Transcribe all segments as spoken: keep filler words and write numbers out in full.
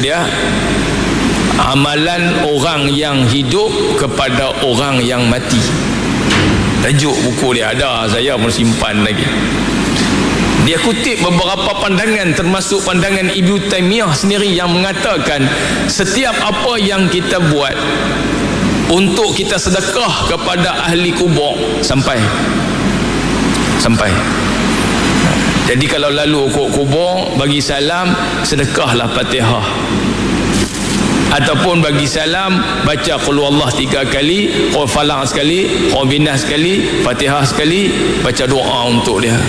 dia amalan orang yang hidup kepada orang yang mati. Tajuk buku dia ada, saya pun simpan lagi. Dia kutip beberapa pandangan, termasuk pandangan Ibnu Taimiyah sendiri yang mengatakan setiap apa yang kita buat untuk kita sedekah kepada ahli kubur sampai sampai jadi kalau lalu ke kubur bagi salam, sedekahlah Fatihah, ataupun bagi salam baca qul huwallah tiga kali, qul falaq sekali, qul binas sekali, Fatihah sekali, baca doa untuk dia.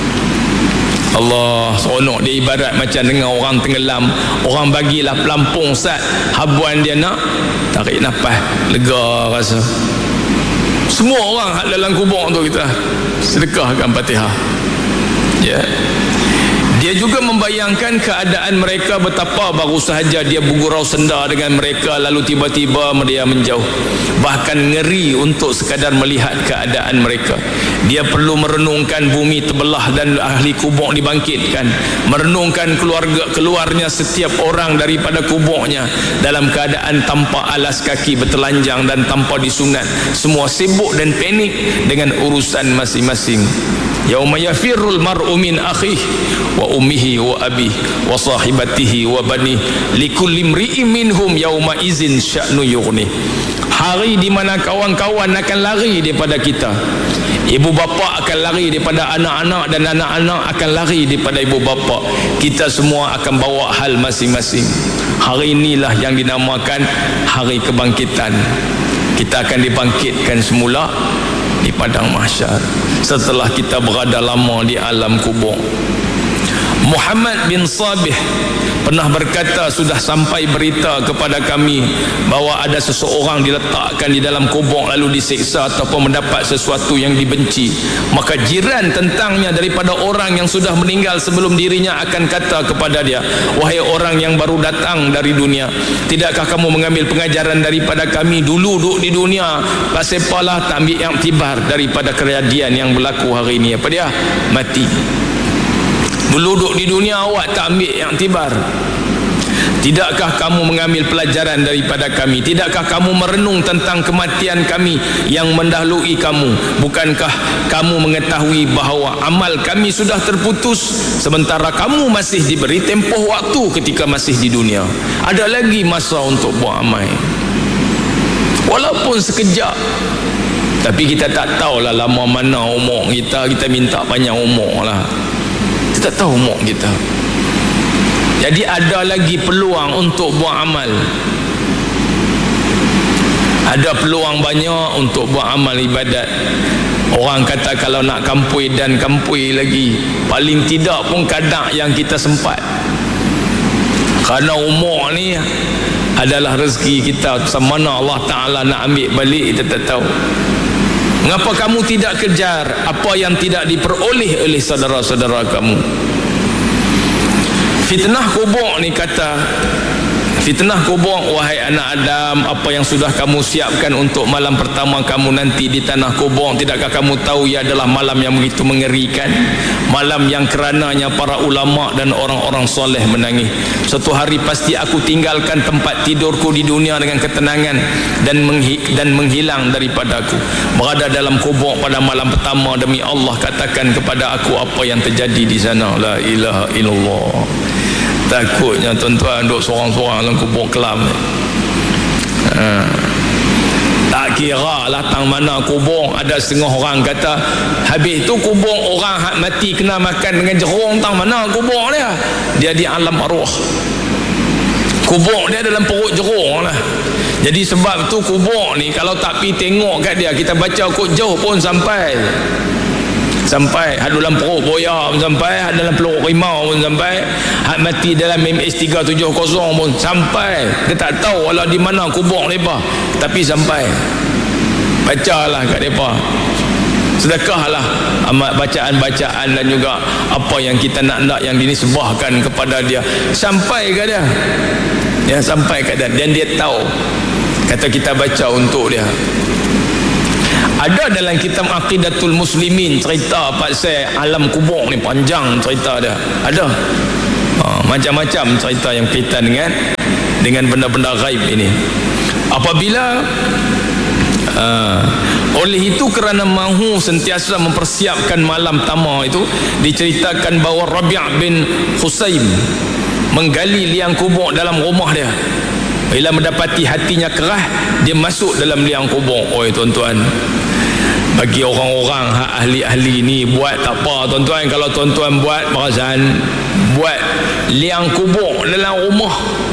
Allah, seronok dia, ibarat macam dengan orang tenggelam. Orang bagilah pelampung sat, habuan dia nak tarik nafas, lega rasa. Semua orang dalam kubur tu kita sedekahkan Fatihah. Ya. Dia juga membayangkan keadaan mereka, betapa baru sahaja dia bergurau senda dengan mereka, lalu tiba-tiba dia menjauh. Bahkan ngeri untuk sekadar melihat keadaan mereka. Dia perlu merenungkan bumi terbelah dan ahli kubur dibangkitkan, merenungkan keluarga keluarnya setiap orang daripada kuburnya dalam keadaan tanpa alas kaki, bertelanjang dan tanpa disunat. Semua sibuk dan panik dengan urusan masing-masing. Yauma yafirrul mar'u min akhihi wa ummihi wa abihi wa sahibatihi wa bani likulli imri'in minhum yauma izin sya'nu yughni. Hari di mana kawan-kawan akan lari daripada kita, ibu bapa akan lari daripada anak-anak, dan anak-anak akan lari daripada ibu bapa. Kita semua akan bawa hal masing-masing. Hari inilah yang dinamakan hari kebangkitan. Kita akan dibangkitkan semula di padang mahsyar setelah kita berada lama di alam kubur. Muhammad bin Sabih pernah berkata, sudah sampai berita kepada kami bahawa ada seseorang diletakkan di dalam kubur lalu disiksa ataupun mendapat sesuatu yang dibenci. Maka jiran tentangnya daripada orang yang sudah meninggal sebelum dirinya akan kata kepada dia, wahai orang yang baru datang dari dunia, tidakkah kamu mengambil pengajaran daripada kami dulu duduk di dunia? Pasal apalah tak ambil iktibar daripada kejadian yang berlaku hari ini? Apa dia? Mati. Dulu duduk di dunia awak tak ambil iktibar. Tidakkah kamu mengambil pelajaran daripada kami? Tidakkah kamu merenung tentang kematian kami yang mendahului kamu? Bukankah kamu mengetahui bahawa amal kami sudah terputus sementara kamu masih diberi tempoh waktu ketika masih di dunia? Ada lagi masa untuk buat amal, walaupun sekejap. Tapi kita tak tahulah lama mana umur kita. Kita minta panjang umur lah, kita tak tahu umur kita. Jadi ada lagi peluang untuk buat amal. Ada peluang banyak untuk buat amal ibadat. Orang kata kalau nak kampui dan kampui lagi, paling tidak pun kadang yang kita sempat. Kerana umur ni adalah rezeki kita. Semana Allah Ta'ala nak ambil balik kita tak tahu. Mengapa kamu tidak kejar apa yang tidak diperoleh oleh saudara-saudara kamu? Fitnah kubur ni kata, fitnah kubur, wahai anak Adam, apa yang sudah kamu siapkan untuk malam pertama kamu nanti di tanah kubur? Tidakkah kamu tahu ia adalah malam yang begitu mengerikan, malam yang kerananya para ulama dan orang-orang soleh menangis. Suatu hari pasti aku tinggalkan tempat tidurku di dunia dengan ketenangan dan menghi dan menghilang daripadaku. Berada dalam kubur pada malam pertama, demi Allah katakan kepada aku apa yang terjadi di sana. La ilaha illallah. Takutnya tuan-tuan duduk seorang-seorang dalam kubur kelam ni. Ha. Tak kira lah tang mana kubur. Ada setengah orang kata habis tu kubur orang hak mati kena makan dengan jerung, tang mana kubur dia? Dia di alam arwah. Kubur dia dalam perut jerung lah. Jadi sebab tu kubur ni kalau tak pi tengok kat dia, kita baca kok jauh pun sampai. Sampai hak dalam perut boya pun sampai, hak dalam perut rimau pun sampai, hak mati dalam M S tiga tujuh kosong pun sampai. Dia tak tahu walau di mana kubur mereka, tapi sampai. Bacalah kat mereka, sedekahlah amat bacaan-bacaan dan juga apa yang kita nak-nak yang dinisbahkan kepada dia, sampai ke dia. Ya, sampai ke dia, dan dia tahu. Kata kita baca untuk dia. Ada dalam kitab Aqidatul Muslimin cerita pasal alam kubur ni, panjang cerita dia. Ada ha, macam-macam cerita yang kaitan dengan dengan benda-benda gaib ini. Apabila uh, oleh itu kerana mahu sentiasa mempersiapkan malam tama itu, diceritakan bahawa Rabi' bin Husaim menggali liang kubur dalam rumah dia. Bila mendapati hatinya kerah, dia masuk dalam liang kubur. Oi tuan-tuan, bagi orang-orang ahli-ahli ni buat tak apa tuan-tuan. Kalau tuan-tuan buat perasaan buat liang kubur dalam rumah,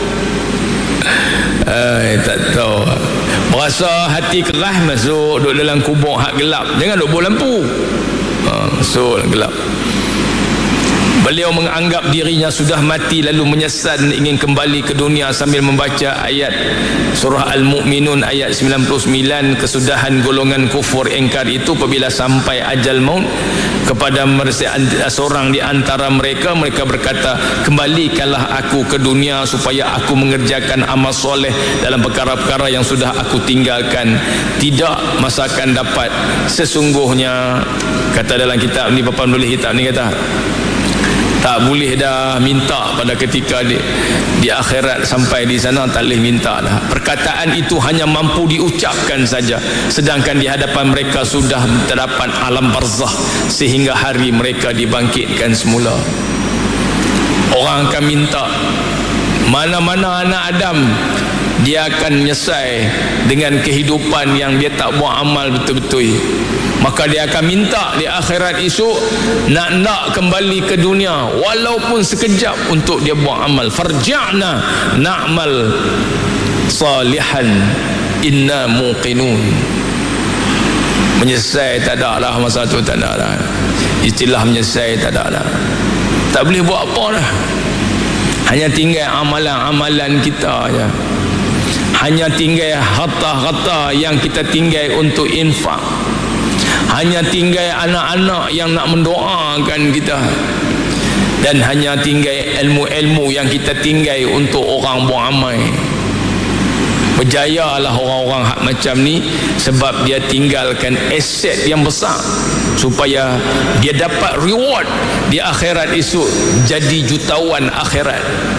eh, tak tahu, berasa hati kerah, masuk duduk dalam kubur hak gelap. Jangan duduk bawah lampu, ha, masuk gelap. Beliau menganggap dirinya sudah mati, lalu menyesal ingin kembali ke dunia sambil membaca ayat surah Al-Mu'minun ayat sembilan puluh sembilan. Kesudahan golongan kufur ingkar itu apabila sampai ajal maut kepada seorang di antara mereka, mereka berkata, kembalikanlah aku ke dunia supaya aku mengerjakan amal soleh dalam perkara-perkara yang sudah aku tinggalkan. Tidak masa akan dapat. Sesungguhnya, kata dalam kitab ni, bapa menulis kitab ni kata, tak boleh dah minta pada ketika di, di akhirat. Sampai di sana tak boleh minta dah. Perkataan itu hanya mampu diucapkan saja, sedangkan di hadapan mereka sudah terdapat alam barzah sehingga hari mereka dibangkitkan semula. Orang akan minta, mana-mana anak Adam, dia akan menyesal dengan kehidupan yang dia tak buat amal betul-betul. Maka dia akan minta di akhirat esok nak-nak kembali ke dunia walaupun sekejap untuk dia buat amal. Farja'na na'mal salihan inna muqinun. Menyesal tak ada lah masa tu, tak ada lah. Istilah menyesal tak ada lah. Tak boleh buat apa dah. Hanya tinggal amalan-amalan kita aja. Hanya tinggal harta-harta yang kita tinggal untuk infak. Hanya tinggal anak-anak yang nak mendoakan kita. Dan hanya tinggal ilmu-ilmu yang kita tinggal untuk orang buat amal. Berjayalah orang-orang hak macam ni, sebab dia tinggalkan aset yang besar supaya dia dapat reward di akhirat esok, jadi jutawan akhirat.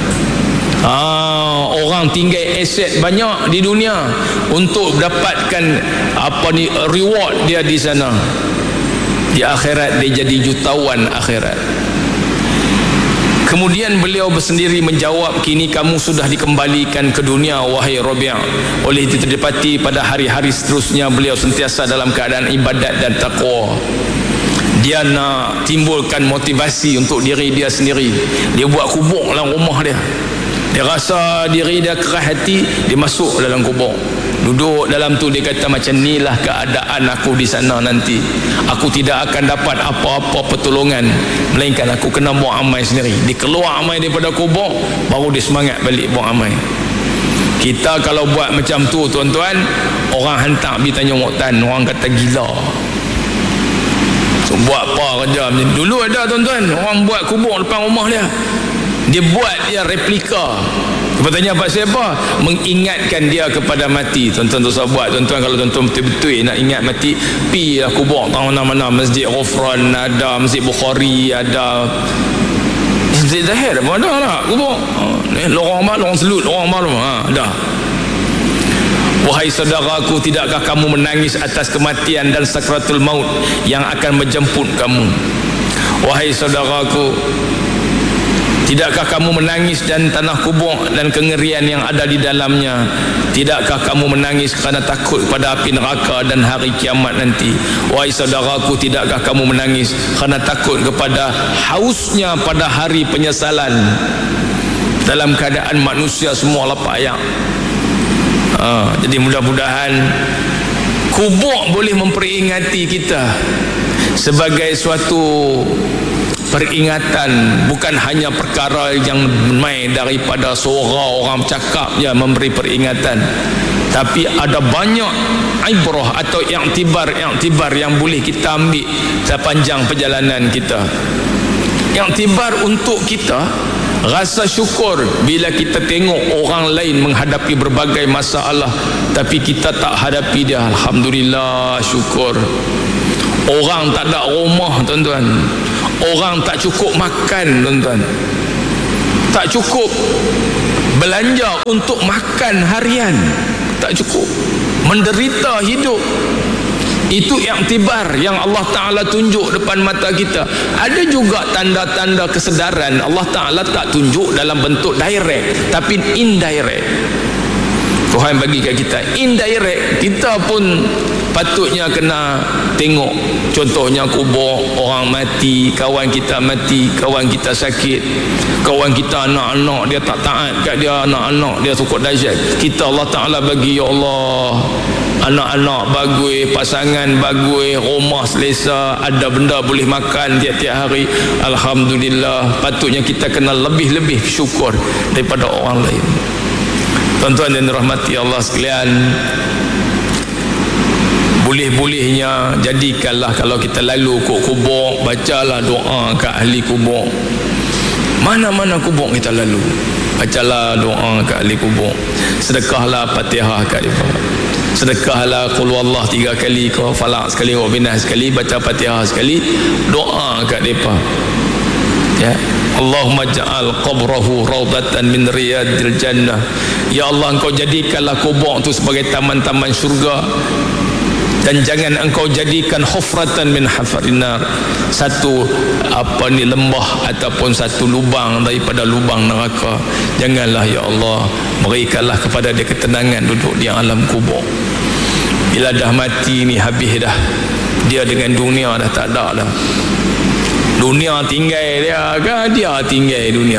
Ah, orang tinggal aset banyak di dunia untuk dapatkan apa ni reward dia di sana. Di akhirat dia jadi jutawan akhirat. Kemudian beliau bersendiri menjawab, kini kamu sudah dikembalikan ke dunia wahai Rabi'. Oleh itu terdapati pada hari-hari seterusnya beliau sentiasa dalam keadaan ibadat dan taqwa. Dia nak timbulkan motivasi untuk diri dia sendiri. Dia buat kubur dalam rumah dia. Dia rasa diri dia kerah hati, dia masuk dalam kubur. Duduk dalam tu, dia kata, macam inilah keadaan aku di sana nanti. Aku tidak akan dapat apa-apa pertolongan, melainkan aku kena buat amal sendiri. Dia keluar amal daripada kubur, baru dia semangat balik buat amal. Kita kalau buat macam tu tuan-tuan, orang hantar pergi Tanjung Mokhtar, orang kata gila. So, buat apa kerja macam dulu ada tuan-tuan, orang buat kubur depan rumah dia. Dia buat dia replika. Bertanya apa siapa? Mengingatkan dia kepada mati. Tuan-tuan tu saya buat tuan-tuan, kalau tuan-tuan betul-betul nak ingat mati, pi lah kubur tahu mana-mana. Masjid Ghufran ada, Masjid Bukhari ada, Masjid Zahir pun ada lah kubur. Eh, lorong mak, lorong selut, lorong malam, ha, ada. Wahai saudaraku, tidakkah kamu menangis atas kematian dan sakratul maut yang akan menjemput kamu? Wahai saudaraku, tidakkah kamu menangis dan tanah kubur dan kengerian yang ada di dalamnya? Tidakkah kamu menangis kerana takut pada api neraka dan hari kiamat nanti? Wahai saudaraku, tidakkah kamu menangis kerana takut kepada hausnya pada hari penyesalan? Dalam keadaan manusia semua lapar ayak. Ha, jadi mudah-mudahan kubur boleh memperingati kita sebagai suatu peringatan, bukan hanya perkara yang main daripada suara orang cakap je memberi peringatan, tapi ada banyak ibrah atau iktibar-iktibar yang boleh kita ambil sepanjang perjalanan kita. Iktibar untuk kita rasa syukur bila kita tengok orang lain menghadapi berbagai masalah tapi kita tak hadapi dia. Alhamdulillah, syukur. Orang tak ada rumah tuan-tuan, orang tak cukup makan tuan-tuan, tak cukup belanja untuk makan harian tak cukup, menderita hidup. Itu iktibar yang Allah Ta'ala tunjuk depan mata kita. Ada juga tanda-tanda kesedaran Allah Ta'ala tak tunjuk dalam bentuk direct, tapi indirect. Tuhan bagi kat kita indirect. Kita pun patutnya kena tengok. Contohnya kubur orang mati, kawan kita mati, kawan kita sakit, kawan kita anak-anak dia tak taat kat dia, anak-anak dia sukut dahsyat. Kita Allah Ta'ala bagi, ya Allah, anak-anak bagus, pasangan bagus, rumah selesa, ada benda boleh makan tiap-tiap hari. Alhamdulillah. Patutnya kita kena lebih-lebih syukur daripada orang lain. Tuan-tuan dan dirahmati Allah sekalian, boleh-bolehnya jadikanlah kalau kita lalu ke kubur, bacalah doa kat ahli kubur. Mana-mana kubur kita lalu, bacalah doa kat ahli kubur. Sedekahlah Fatihah kat mereka. Sedekahlah qul huwallah tiga kali, ke falak sekali, wa binas sekali, baca Fatihah sekali, doa kat mereka. Ya, Allahumma ja'al qabrahu raudatan min riyadil jannah. Ya Allah, engkau jadikanlah kubur itu sebagai taman-taman syurga, dan jangan engkau jadikan hufratan min hafarinar, satu apa ni lembah ataupun satu lubang daripada lubang neraka. Janganlah ya Allah, berikanlah kepada dia ketenangan duduk di alam kubur. Bila dah mati ni habis dah, dia dengan dunia dah tak ada dah. Dunia tinggal dia kan, dia tinggal dunia.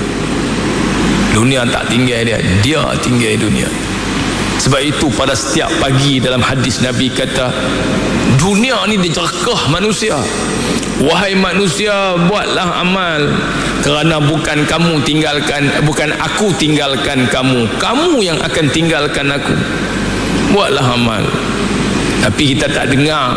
Dunia tak tinggal dia, dia tinggal dunia. Sebab itu pada setiap pagi dalam hadis Nabi kata, dunia ni dijerkah manusia. Wahai manusia, buatlah amal, kerana bukan kamu tinggalkan, bukan aku tinggalkan kamu, kamu yang akan tinggalkan aku. Buatlah amal. Tapi kita tak dengar.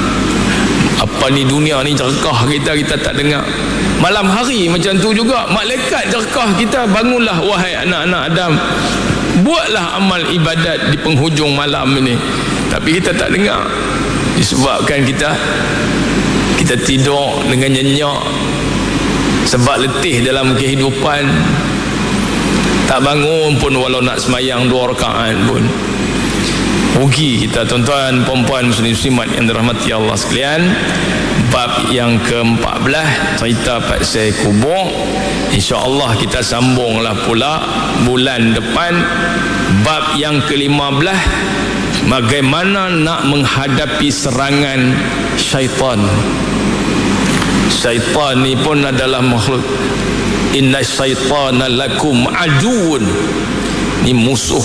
Apa ni dunia ni jerkah kita, kita tak dengar. Malam hari macam tu juga, malaikat jerkah kita. Bangunlah wahai anak-anak Adam, buatlah amal ibadat di penghujung malam ini. Tapi kita tak dengar, disebabkan kita kita tidur dengan nyenyak sebab letih dalam kehidupan. Tak bangun pun walau nak semayang dua rakaat pun. Rugi kita, tuan-tuan, perempuan, muslim-muslimat yang dirahmati Allah sekalian. Bab yang ke empat belas, cerita pasal kubur, insya-Allah kita sambunglah pula bulan depan. Bab yang ke lima belas, bagaimana nak menghadapi serangan syaitan. Syaitan ni pun adalah makhluk. Inna syaitana lakum aduun. Ni musuh.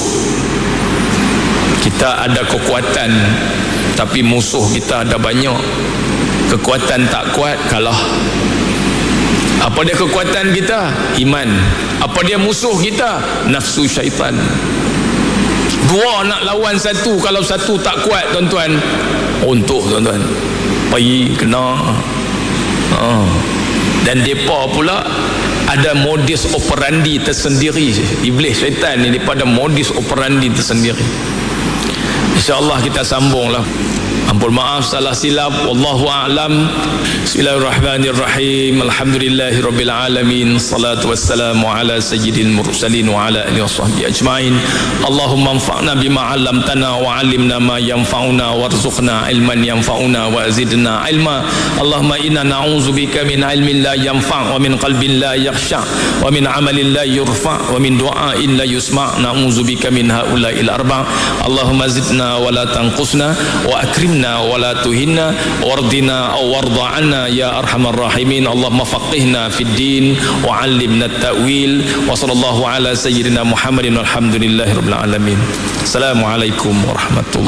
Kita ada kekuatan, tapi musuh kita ada banyak. Kekuatan tak kuat, kalah. Apa dia kekuatan kita? Iman. Apa dia musuh kita? Nafsu syaitan. Dua nak lawan satu, kalau satu tak kuat, tuan-tuan, untuk tuan-tuan pergi kena. ha. Dan mereka pula ada modus operandi tersendiri. Iblis syaitan ni daripada modus operandi tersendiri. InsyaAllah kita sambunglah. Ampun maaf salah silap, wallahu a'lam. Bismillahirrahmanirrahim. Alhamdulillahirabbil alamin. Salatu wassalamu ala sayyidil mursalin wa ala alihi washabbihi ajmain. Allahumma anfa'na bima 'allamtana wa 'allimna ma yanfa'una warzuqna ilman yanfa'una wa zidna ilma. Allahumma inna na'udzubika min ilmin la yanfa' wa min qalbin la yakhsha' wa min 'amalin la yurfa' wa min du'ain la yusma'. Na'udzubika min haula'il arba'. Allahumma zidna wa la tanqusna wa akrim ولا تهنا وارضنا أو وارض عنا يا أرحم الراحمين. اللهم فقهنا في الدين وعلمنا التأويل. وصلى الله على سيدنا محمد والحمد لله رب العالمين. السلام عليكم ورحمة الله.